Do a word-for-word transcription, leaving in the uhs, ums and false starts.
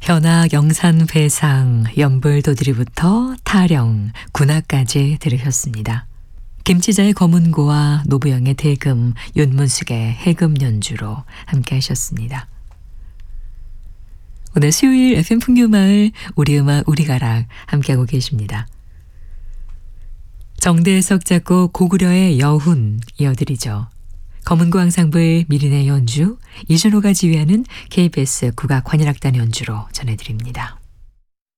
현악, 영산, 회상, 연불, 도드리부터 타령, 군악까지 들으셨습니다. 김치자의 검은고와 노부영의 대금, 윤문숙의 해금 연주로 함께 하셨습니다. 오늘 수요일 에프엠 풍류마을 우리 음악 우리 가락 함께하고 계십니다. 정대석 작곡 고구려의 여훈 이어드리죠. 검은고 앙상블 미린의 연주, 이준호가 지휘하는 케이비에스 국악 관현악단 연주로 전해드립니다.